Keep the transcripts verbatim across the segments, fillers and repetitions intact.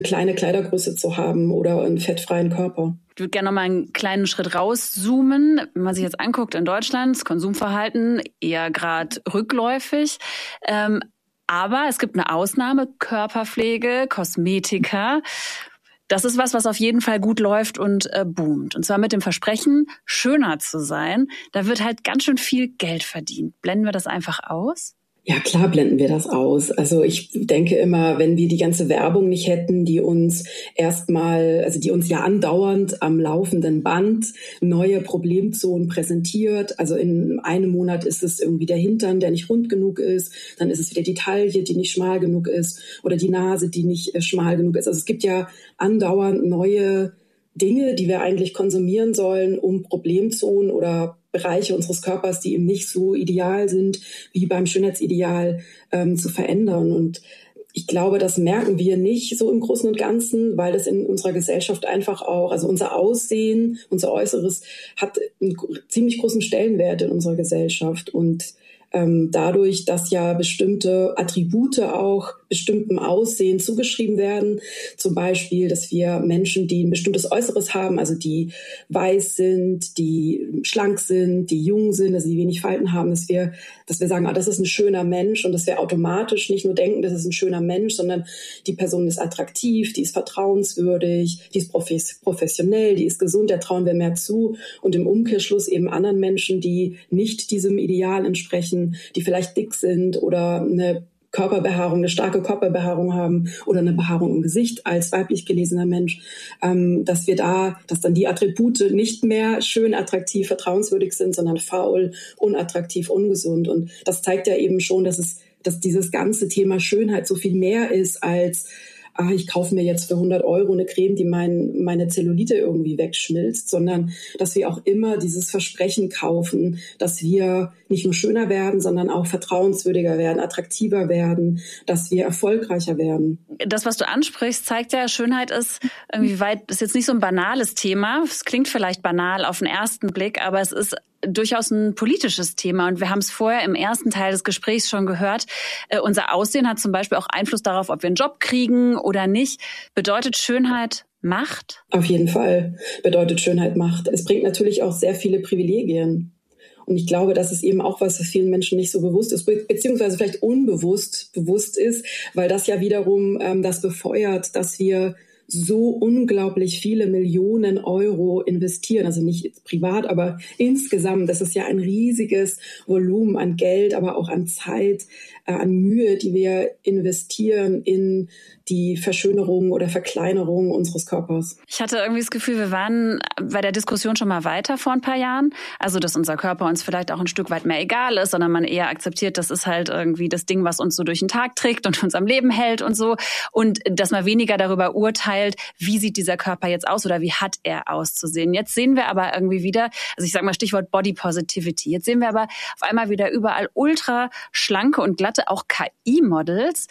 kleine Kleidergröße zu haben oder einen fettfreien Körper. Ich würde gerne noch mal einen kleinen Schritt rauszoomen. Wenn man sich jetzt anguckt in Deutschland, das Konsumverhalten eher gerade rückläufig. Ähm, aber es gibt eine Ausnahme, Körperpflege, Kosmetika. Das ist was, was auf jeden Fall gut läuft und äh, boomt. Und zwar mit dem Versprechen, schöner zu sein. Da wird halt ganz schön viel Geld verdient. Blenden wir das einfach aus? Ja, klar blenden wir das aus. Also ich denke immer, wenn wir die ganze Werbung nicht hätten, die uns erstmal, also die uns ja andauernd am laufenden Band neue Problemzonen präsentiert. Also in einem Monat ist es irgendwie der Hintern, der nicht rund genug ist. Dann ist es wieder die Taille, die nicht schmal genug ist. Oder die Nase, die nicht äh, schmal genug ist. Also es gibt ja andauernd neue Dinge, die wir eigentlich konsumieren sollen, um Problemzonen oder Bereiche unseres Körpers, die eben nicht so ideal sind wie beim Schönheitsideal, ähm, zu verändern. Und ich glaube, das merken wir nicht so im Großen und Ganzen, weil das in unserer Gesellschaft einfach auch, also unser Aussehen, unser Äußeres hat einen ziemlich großen Stellenwert in unserer Gesellschaft. Und ähm, dadurch, dass ja bestimmte Attribute auch bestimmtem Aussehen zugeschrieben werden, zum Beispiel, dass wir Menschen, die ein bestimmtes Äußeres haben, also die weiß sind, die schlank sind, die jung sind, dass sie wenig Falten haben, dass wir, dass wir sagen, ah, das ist ein schöner Mensch und dass wir automatisch nicht nur denken, das ist ein schöner Mensch, sondern die Person ist attraktiv, die ist vertrauenswürdig, die ist professionell, die ist gesund, der trauen wir mehr zu und im Umkehrschluss eben anderen Menschen, die nicht diesem Ideal entsprechen, die vielleicht dick sind oder eine Körperbehaarung, eine starke Körperbehaarung haben oder eine Behaarung im Gesicht als weiblich gelesener Mensch, ähm, dass wir da, dass dann die Attribute nicht mehr schön, attraktiv, vertrauenswürdig sind, sondern faul, unattraktiv, ungesund. Und das zeigt ja eben schon, dass es, dass dieses ganze Thema Schönheit so viel mehr ist als ah, ich kaufe mir jetzt für hundert Euro eine Creme, die mein, meine Zellulite irgendwie wegschmilzt, sondern dass wir auch immer dieses Versprechen kaufen, dass wir nicht nur schöner werden, sondern auch vertrauenswürdiger werden, attraktiver werden, dass wir erfolgreicher werden. Das, was du ansprichst, zeigt ja, Schönheit ist irgendwie weit, ist jetzt nicht so ein banales Thema. Es klingt vielleicht banal auf den ersten Blick, aber es ist durchaus ein politisches Thema. Und wir haben es vorher im ersten Teil des Gesprächs schon gehört. Äh, unser Aussehen hat zum Beispiel auch Einfluss darauf, ob wir einen Job kriegen oder nicht. Bedeutet Schönheit Macht? Auf jeden Fall bedeutet Schönheit Macht. Es bringt natürlich auch sehr viele Privilegien. Und ich glaube, das ist eben auch was, was vielen Menschen nicht so bewusst ist, be- beziehungsweise vielleicht unbewusst bewusst ist, weil das ja wiederum ähm, das befeuert, dass wir so unglaublich viele Millionen Euro investieren, also nicht privat, aber insgesamt. Das ist ja ein riesiges Volumen an Geld, aber auch an Zeit, äh, an Mühe, die wir investieren in die Verschönerung oder Verkleinerung unseres Körpers. Ich hatte irgendwie das Gefühl, wir waren bei der Diskussion schon mal weiter vor ein paar Jahren. Also, dass unser Körper uns vielleicht auch ein Stück weit mehr egal ist, sondern man eher akzeptiert, das ist halt irgendwie das Ding, was uns so durch den Tag trägt und uns am Leben hält und so. Und dass man weniger darüber urteilt, wie sieht dieser Körper jetzt aus oder wie hat er auszusehen. Jetzt sehen wir aber irgendwie wieder, also ich sage mal Stichwort Body Positivity, jetzt sehen wir aber auf einmal wieder überall ultra schlanke und glatte, auch K I-Models.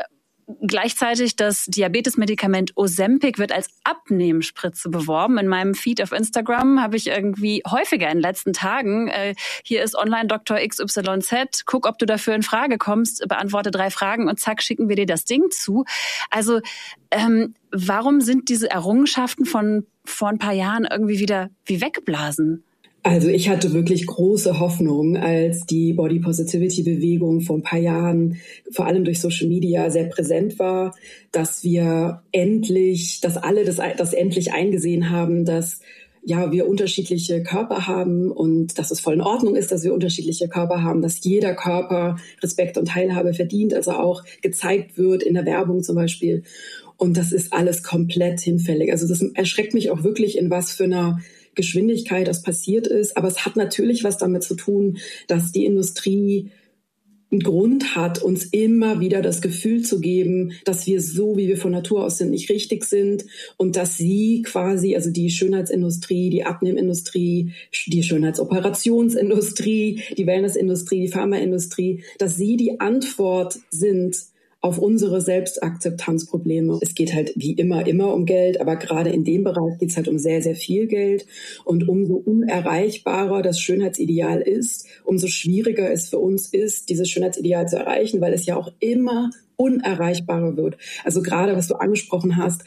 Gleichzeitig das Diabetesmedikament Ozempic wird als Abnehmspritze beworben. In meinem Feed auf Instagram habe ich irgendwie häufiger in den letzten Tagen, äh, hier ist Online-Doktor X Y Z, guck, ob du dafür in Frage kommst, beantworte drei Fragen und zack, schicken wir dir das Ding zu. Also ähm, warum sind diese Errungenschaften von vor ein paar Jahren irgendwie wieder wie weggeblasen? Also ich hatte wirklich große Hoffnung, als die Body Positivity Bewegung vor ein paar Jahren, vor allem durch Social Media, sehr präsent war, dass wir endlich, dass alle das, das endlich eingesehen haben, dass ja wir unterschiedliche Körper haben und dass es voll in Ordnung ist, dass wir unterschiedliche Körper haben, dass jeder Körper Respekt und Teilhabe verdient, also auch gezeigt wird in der Werbung zum Beispiel. Und das ist alles komplett hinfällig. Also das erschreckt mich auch wirklich, in was für einer Geschwindigkeit das passiert ist. Aber es hat natürlich was damit zu tun, dass die Industrie einen Grund hat, uns immer wieder das Gefühl zu geben, dass wir so, wie wir von Natur aus sind, nicht richtig sind und dass sie quasi, also die Schönheitsindustrie, die Abnehmindustrie, die Schönheitsoperationsindustrie, die Wellnessindustrie, die Pharmaindustrie, dass sie die Antwort sind auf unsere Selbstakzeptanzprobleme. Es geht halt wie immer, immer um Geld, aber gerade in dem Bereich geht es halt um sehr, sehr viel Geld. Und umso unerreichbarer das Schönheitsideal ist, umso schwieriger es für uns ist, dieses Schönheitsideal zu erreichen, weil es ja auch immer unerreichbarer wird. Also gerade, was du angesprochen hast,